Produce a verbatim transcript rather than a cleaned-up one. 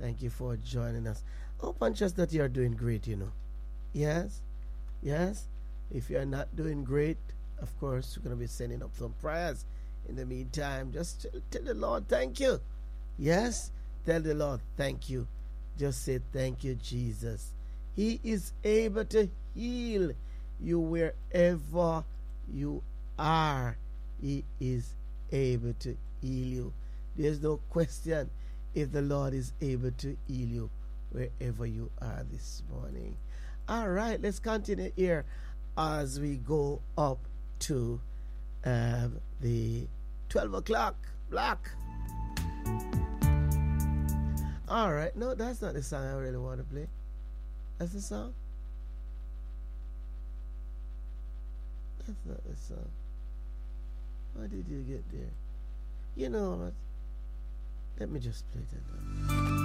Thank you for joining us. Hope and trust that you are doing great, you know. Yes? Yes? If you're not doing great, of course, we're going to be sending up some prayers. In the meantime, just tell, tell the Lord thank you. Yes? Tell the Lord thank you. Just say thank you, Jesus. He is able to heal you wherever you are. He is able to heal you. There's no question if the Lord is able to heal you wherever you are this morning. All right, let's continue here as we go up to uh, the twelve o'clock block. All right, no, that's not the song I really want to play. That's the song? That's not the song. How did you get there? You know what? Let me just play that now.